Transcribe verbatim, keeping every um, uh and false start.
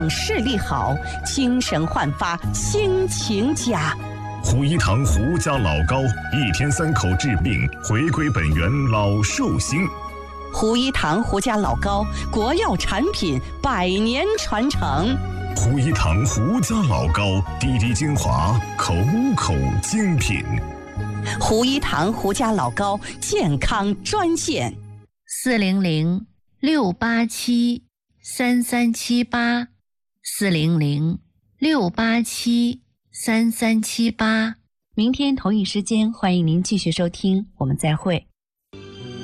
视力好，精神焕发，心情佳。 虎一堂胡家老膏，一天三口治病，回归本源老寿星。 虎一堂胡家老膏，国药产品，百年传承。 虎一堂胡家老膏，滴滴精华，口口精品。 虎一堂胡家老膏健康专线： 四零零六八七三三七八，四零零六八七三三七八。 明天同一时间，欢迎您继续收听，我们再会。